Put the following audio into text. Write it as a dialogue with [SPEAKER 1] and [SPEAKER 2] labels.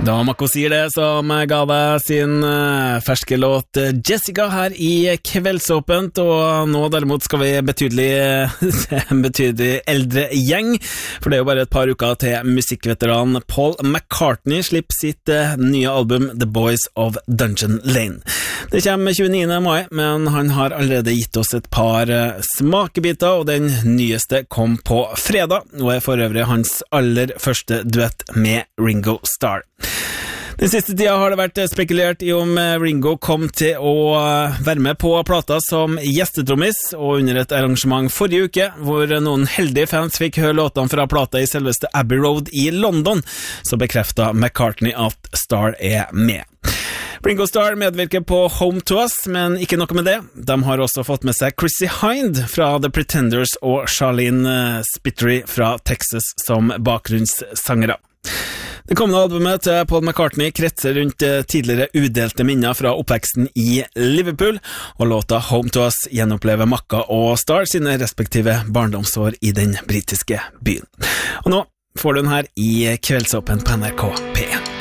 [SPEAKER 1] Da Mako sier det, som ga deg sin ferske låt Jessica her i Kveldsåpent, og nå derimot skal vi en betydelig eldre gjeng, for det er jo bare et par uker til musikkveteran Paul McCartney slipper sitt nye album The Boys of Dungeon Lane. Det kommer 29. mai, men han har allerede gitt oss et par smakebiter, og den nyeste kom på fredag, og er for øvrig hans aller første duett med Ringo Starr. Den siste tida har det vært spekulert i om Ringo kom til å være med på plata som gjestetrommis, og under et arrangement forrige uke, hvor noen heldige fans fikk høre låtene fra plata i selveste Abbey Road i London, så bekreftet McCartney at Starr er med. Ringo Starr medvirker på Home to Us, men ikke noe med det. De har også fått med seg Chrissie Hynde fra The Pretenders og Charlene Spiteri fra Texas som bakgrunnssangere. Det kommende albumet til Paul McCartney kretser rundt tidligere udelte minner fra oppveksten i Liverpool, og låta Home to Us gjenopplever Macca og Starr sine respektive barndomsår i den britiske byen. Og nå får du den her i Kveldsåpen på NRK P1.